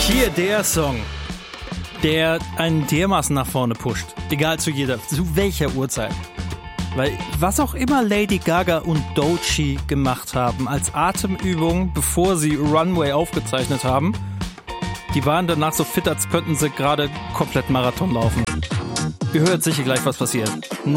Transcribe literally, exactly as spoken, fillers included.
Hier der Song, der einen dermaßen nach vorne pusht. Egal zu jeder, zu welcher Uhrzeit. Weil was auch immer Lady Gaga und Doechii gemacht haben als Atemübung, bevor sie Runway aufgezeichnet haben, die waren danach so fit, als könnten sie gerade komplett Marathon laufen. Ihr hört sicher gleich, was passiert.